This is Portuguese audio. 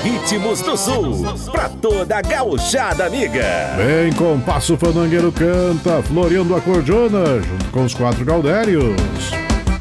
Ritmos do Sul, pra toda a gauchada amiga. Vem, Compasso Fandangueiro canta, floreando a cordiona, junto com os 4 Gaudérios.